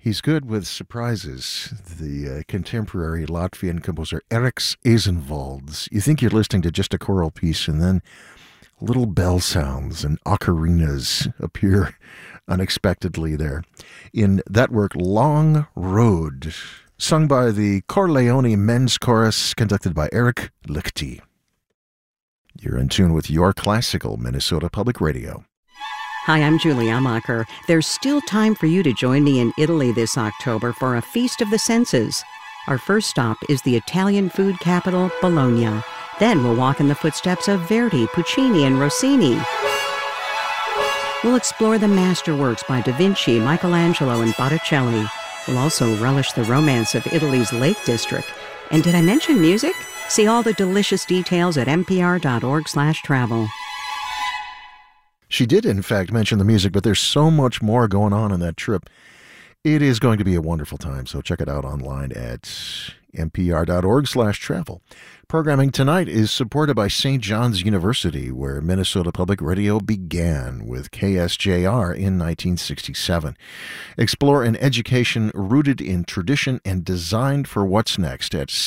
He's good with surprises. The contemporary Latvian composer Eriks Eizenvalds. You think you're listening to just a choral piece, and then little bell sounds and ocarinas appear unexpectedly there. In that work, Long Road, sung by the Corleone Men's Chorus, conducted by Eric Lichty. You're in tune with Your Classical Minnesota Public Radio. Hi, I'm Julie Amacher. There's still time for you to join me in Italy this October for a Feast of the Senses. Our first stop is the Italian food capital, Bologna. Then we'll walk in the footsteps of Verdi, Puccini, and Rossini. We'll explore the masterworks by Da Vinci, Michelangelo, and Botticelli. We'll also relish the romance of Italy's Lake District. And did I mention music? See all the delicious details at npr.org/travel. She did, in fact, mention the music, but there's so much more going on in that trip. It is going to be a wonderful time, so check it out online at npr.org/travel. Programming tonight is supported by St. John's University, where Minnesota Public Radio began with KSJR in 1967. Explore an education rooted in tradition and designed for what's next at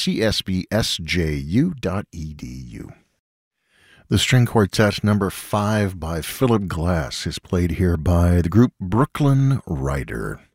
csbsju.edu. The String Quartet number 5 by Philip Glass is played here by the group Brooklyn Rider.